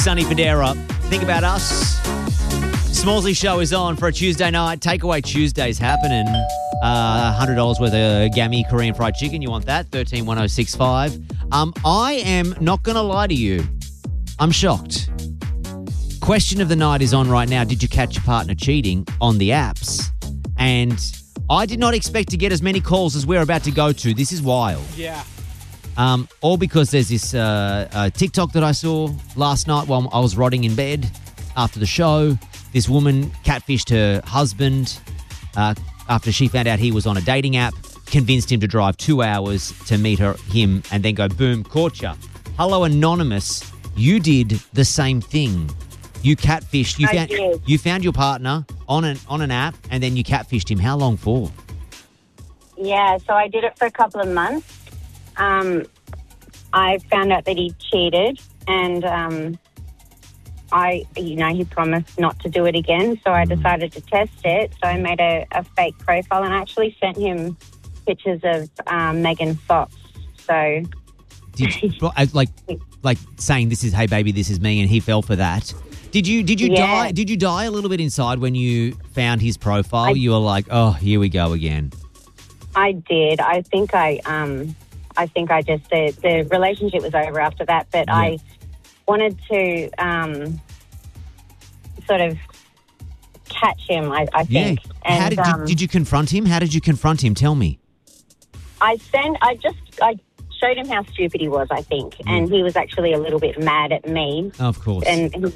Sonny Fodera. Think about us. Smallsy show is on for a Tuesday night. Takeaway Tuesday's happening. $100 worth of Gammy Korean fried chicken. You want that? 131065. I am not going to lie to you. I'm shocked. Question of the night is on right now. Did you catch your partner cheating on the apps? And I did not expect to get as many calls as we're about to go to. This is wild. Yeah. All because there's this TikTok that I saw last night while I was rotting in bed after the show. This woman catfished her husband after she found out he was on a dating app, convinced him to drive 2 hours to meet him, and then go, boom, caught ya. Hello, Anonymous. You did the same thing. You catfished. You found your partner on an app, and then you catfished him. How long for? Yeah, so I did it for a couple of months. I found out that he cheated, and he promised not to do it again. So I decided to test it. So I made a fake profile and actually sent him pictures of Megan Fox. So, like saying this is, hey baby, this is me, and he fell for that. Did you die? Did you die a little bit inside when you found his profile? You were like, oh, here we go again. I did. I think I just the relationship was over after that, but yeah. I wanted to sort of catch him. I think. Yeah. And, How did you confront him? How did you confront him? Tell me. I showed him how stupid he was, I think, and he was actually a little bit mad at me. Of course. And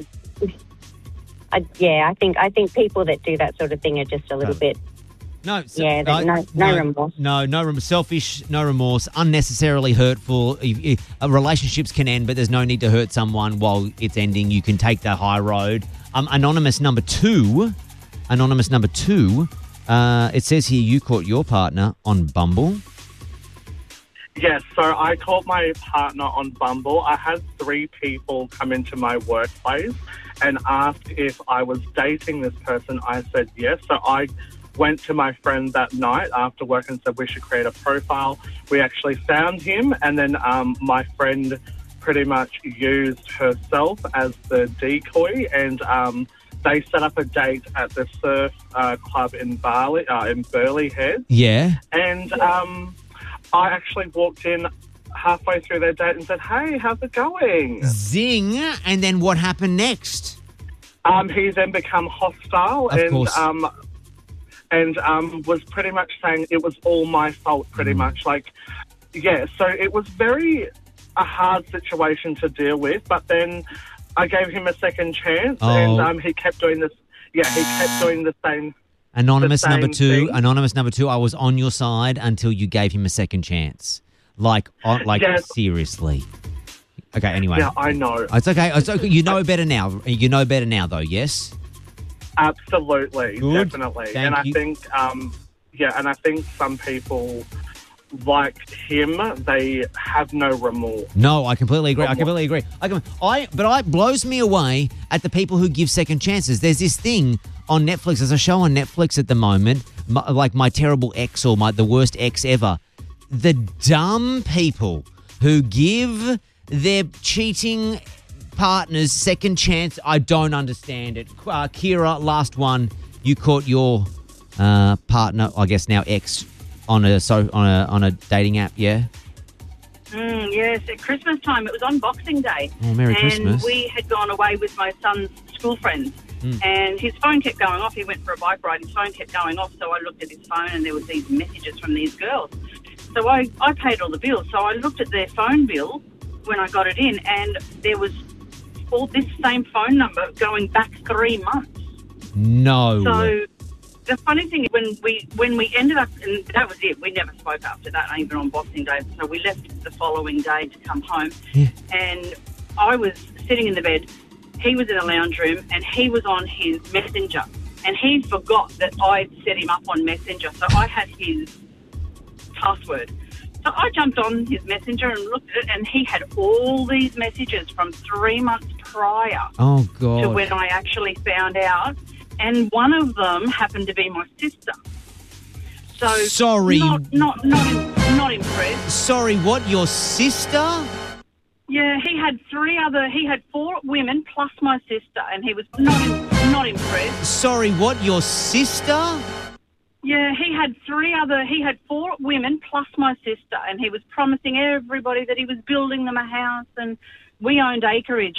I think people that do that sort of thing are just a little bit. No remorse. No remorse. Selfish, no remorse, unnecessarily hurtful. Relationships can end, but there's no need to hurt someone while it's ending. You can take the high road. Anonymous number two. It says here you caught your partner on Bumble. Yes, so I caught my partner on Bumble. I had 3 people come into my workplace and asked if I was dating this person. I said yes. So I went to my friend that night after work and said we should create a profile. We actually found him, and then my friend pretty much used herself as the decoy, and they set up a date at the surf club in Burleigh Head. Yeah. And I actually walked in halfway through their date and said, hey, how's it going? Zing. And then what happened next? He then become hostile and was pretty much saying it was all my fault, pretty much. So it was a hard situation to deal with, but then I gave him a second chance, and he kept doing this. Yeah, he kept doing the same. Anonymous number two, I was on your side until you gave him a second chance. Seriously. Okay, anyway. Yeah, I know. It's okay. You know better now. You know better now, though, yes? Absolutely. Good. Definitely. Thank you. I think some people like him, they have no remorse. No, I completely agree. But it blows me away at the people who give second chances. There's this thing on Netflix. There's a show on Netflix at the moment, like My Terrible Ex or the Worst Ex Ever. The dumb people who give their cheating partners second chance, I don't understand it. Kira, last one. You caught your partner, I guess now ex, on a dating app, yeah? Yes, at Christmas time. It was on Boxing Day. Oh, Merry Christmas. And we had gone away with my son's school friends. And his phone kept going off. He went for a bike ride. His phone kept going off. So I looked at his phone and there was these messages from these girls. So I paid all the bills. So I looked at their phone bill when I got it in, and there was all this same phone number going back 3 months. No. So the funny thing is when we ended up, and that was it. We never spoke after that, even on Boxing Day. So we left the following day to come home. Yeah. And I was sitting in the bed. He was in the lounge room, and he was on his Messenger. And he forgot that I'd set him up on Messenger. So I had his password. So I jumped on his Messenger and looked at it, and he had all these messages from 3 months prior to when I actually found out. And one of them happened to be my sister. So sorry, not impressed. Sorry, what? Your sister? Yeah, he had 4 women plus my sister, and he was not impressed. Sorry, what? Your sister? Yeah, he had 4 women plus my sister, and he was promising everybody that he was building them a house, and we owned acreage.